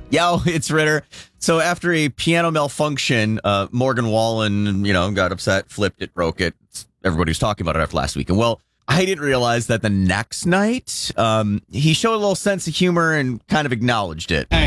Yo, it's Ritter. So after a piano malfunction, Morgan Wallen, got upset, flipped it, broke it. Everybody was talking about it after last week. And well, I didn't realize that the next night, he showed a little sense of humor and kind of acknowledged it.